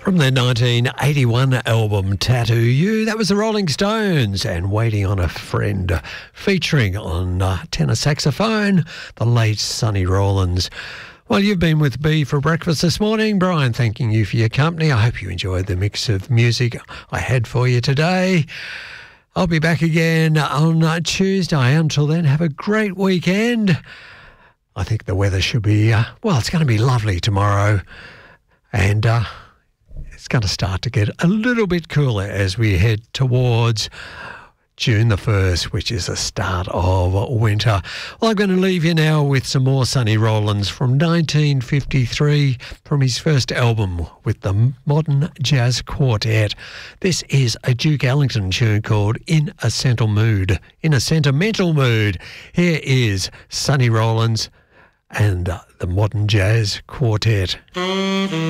From their 1981 album Tattoo You, that was the Rolling Stones and Waiting on a Friend, featuring on tenor saxophone, the late Sonny Rollins. Well, you've been with B for breakfast this morning. Brian, thanking you for your company. I hope you enjoyed the mix of music I had for you today. I'll be back again on Tuesday. Until then, have a great weekend. I think the weather should be, it's going to be lovely tomorrow. And it's going to start to get a little bit cooler as we head towards June the 1st, which is the start of winter. Well, I'm going to leave you now with some more Sonny Rollins from 1953 from his first album with the Modern Jazz Quartet. This is a Duke Ellington tune called In a Sentimental Mood. Here is Sonny Rollins and the Modern Jazz Quartet.